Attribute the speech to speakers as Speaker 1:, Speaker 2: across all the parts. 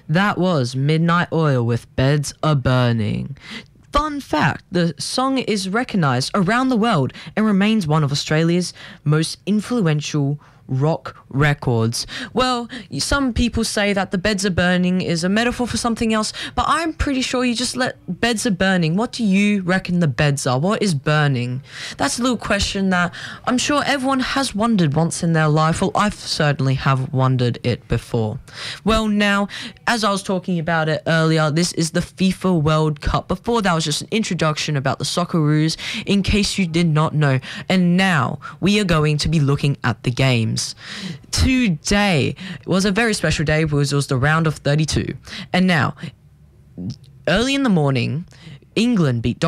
Speaker 1: That was Midnight Oil with Beds Are Burning. Fun fact, the song is recognised around the world and remains one of Australia's most influential rock records. Well, some people say that the beds are burning is a metaphor for something else, but I'm pretty sure you just let beds are burning. What do you reckon the beds are? What is burning? That's a little question that I'm sure everyone has wondered once in their life. Well, I've certainly have wondered it before. Well, now, as I was talking about it earlier, this is the FIFA World Cup. Before that was just an introduction about the Socceroos, in case you did not know. And now we are going to be looking at the games. Today was a very special day because it was the round of 32. And now, early in the morning, England beat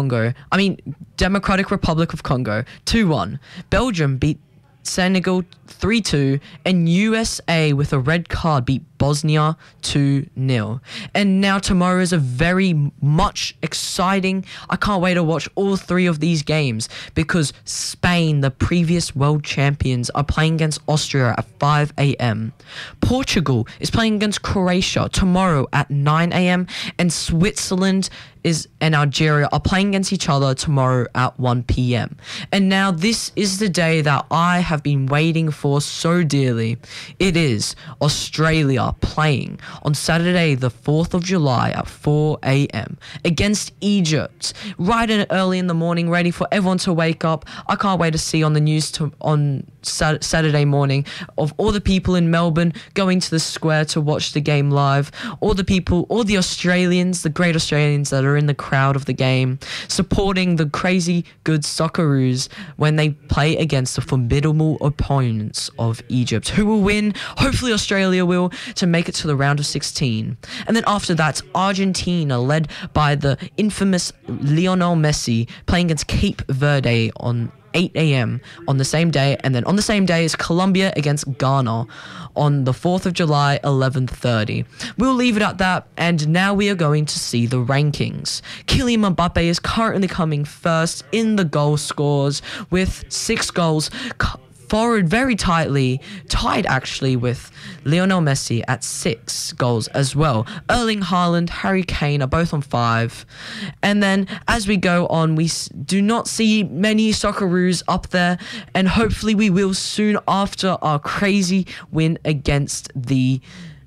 Speaker 1: Democratic Republic of Congo 2-1. Belgium beat Senegal 3-2, and USA with a red card beat Bosnia 2-0. And now tomorrow is a very much exciting. I can't wait to watch all three of these games because Spain, the previous world champions, are playing against Austria at 5 a.m. Portugal is playing against Croatia tomorrow at 9 a.m. and Switzerland and Algeria are playing against each other tomorrow at 1 p.m. And now this is the day that I have been waiting for so dearly. It is Australia playing on Saturday the 4th of July at 4 a.m. against Egypt, right early in the morning, ready for everyone to wake up. I can't wait to see on the news on Saturday morning of all the people in Melbourne going to the square to watch the game live, all the Australians, the great Australians that are in the crowd of the game, supporting the crazy good Socceroos when they play against the formidable opponents of Egypt, who will win, hopefully Australia will, to make it to the round of 16. And then after that, Argentina, led by the infamous Lionel Messi, playing against Cape Verde on 8 a.m. on the same day. And then on the same day is Colombia against Ghana on the 4th of July, 11:30. We'll leave it at that, and now we are going to see the rankings. Kylian Mbappe is currently coming first in the goal scores with 6 goals, forward very tightly, tied actually with Lionel Messi at 6 goals as well. Erling Haaland, Harry Kane are both on 5. And then as we go on, we do not see many Socceroos up there, and hopefully we will soon after our crazy win against the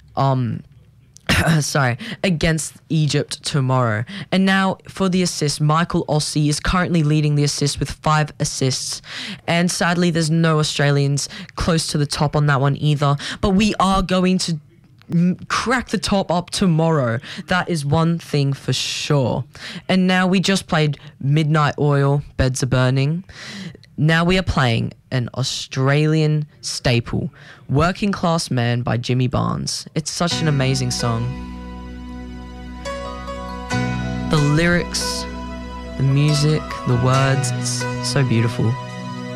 Speaker 1: against Egypt tomorrow. And now for the assists, Michael Ossie is currently leading the assists with 5 assists. And sadly, there's no Australians close to the top on that one either. But we are going to crack the top up tomorrow. That is one thing for sure. And now we just played Midnight Oil, Beds Are Burning. Now we are playing an Australian staple, Working Class Man by Jimmy Barnes. It's such an amazing song. The lyrics, the music, the words, it's so beautiful.